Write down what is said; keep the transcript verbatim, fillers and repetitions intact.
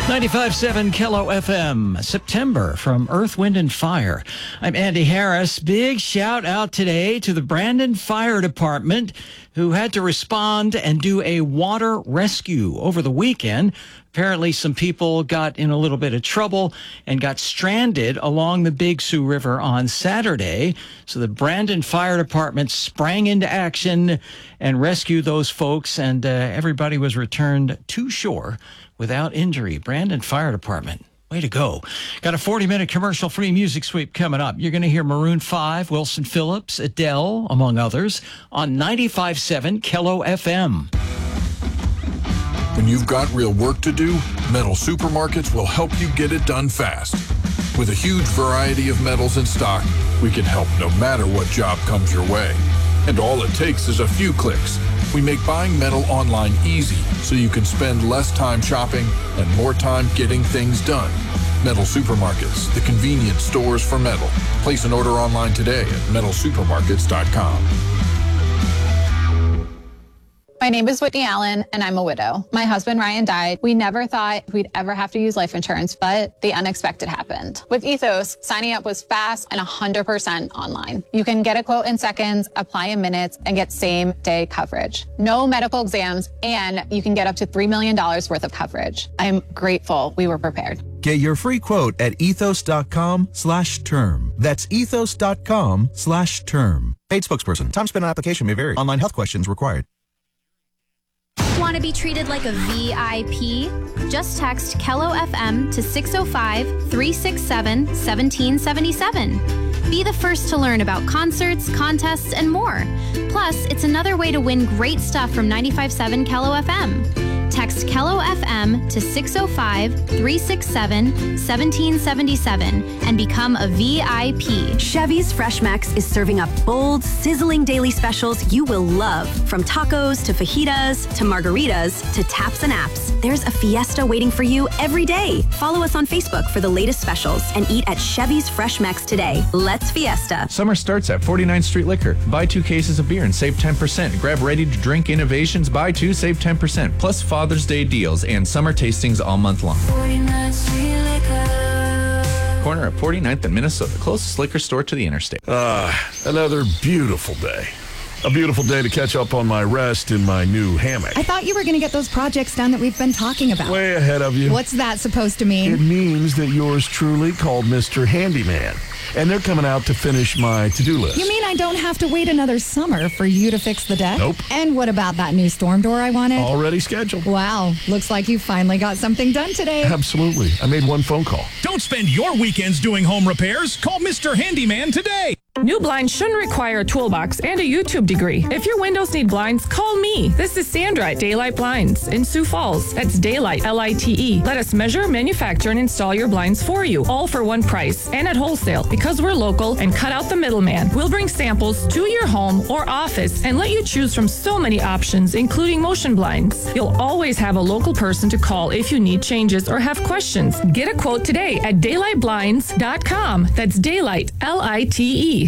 ninety-five point seven Kello F M, September from Earth, Wind, and Fire. I'm Andy Harris. Big shout out today to the Brandon Fire Department, who had to respond and do a water rescue over the weekend. Apparently, some people got in a little bit of trouble and got stranded along the Big Sioux River on Saturday. So the Brandon Fire Department sprang into action and rescued those folks, and uh, everybody was returned to shore without injury. Brandon Fire Department, way to go. Got a forty-minute commercial-free music sweep coming up. You're going to hear Maroon five, Wilson Phillips, Adele, among others, on ninety-five point seven Kello F M. When you've got real work to do, Metal Supermarkets will help you get it done fast. With a huge variety of metals in stock, we can help no matter what job comes your way. And all it takes is a few clicks. We make buying metal online easy so you can spend less time shopping and more time getting things done. Metal Supermarkets, the convenience stores for metal. Place an order online today at metal supermarkets dot com. My name is Whitney Allen, and I'm a widow. My husband, Ryan, died. We never thought we'd ever have to use life insurance, but the unexpected happened. With Ethos, signing up was fast and one hundred percent online. You can get a quote in seconds, apply in minutes, and get same-day coverage. No medical exams, and you can get up to three million dollars worth of coverage. I'm grateful we were prepared. Get your free quote at ethos.com slash term. That's ethos.com slash term. Paid spokesperson. Time spent on application may vary. Online health questions required. Want to be treated like a V I P? Just text Kello F M to six oh five, three six seven, one seven seven seven. Be the first to learn about concerts, contests, and more. Plus, it's another way to win great stuff from ninety-five point seven Kello F M. Text Kello F M to six oh five, three six seven, one seven seven seven and become a V I P. Chevy's Fresh Mex is serving up bold, sizzling daily specials you will love. From tacos to fajitas to margaritas to taps and apps, there's a fiesta waiting for you every day. Follow us on Facebook for the latest specials and eat at Chevy's Fresh Mex today. Let's fiesta. Summer starts at forty-ninth Street Liquor. Buy two cases of beer and save ten percent. Grab ready-to-drink innovations. Buy two, save ten percent. Plus Father's Day deals and summer tastings all month long. forty-ninth Street Liquor. Corner at forty-ninth and Minnesota. Closest liquor store to the interstate. Ah, uh, another beautiful day. A beautiful day to catch up on my rest in my new hammock. I thought you were going to get those projects done that we've been talking about. Way ahead of you. What's that supposed to mean? It means that yours truly called Mister Handyman. And they're coming out to finish my to-do list. You mean I don't have to wait another summer for you to fix the deck? Nope. And what about that new storm door I wanted? Already scheduled. Wow. Looks like you finally got something done today. Absolutely. I made one phone call. Don't spend your weekends doing home repairs. Call Mister Handyman today. New blinds shouldn't require a toolbox and a YouTube degree. If your windows need blinds, call me. This is Sandra at Daylight Blinds in Sioux Falls. That's Daylight, L I T E. Let us measure, manufacture, and install your blinds for you, all for one price and at wholesale. Because we're local and cut out the middleman, we'll bring samples to your home or office and let you choose from so many options, including motion blinds. You'll always have a local person to call if you need changes or have questions. Get a quote today at daylight blinds dot com. That's Daylight, L I T E.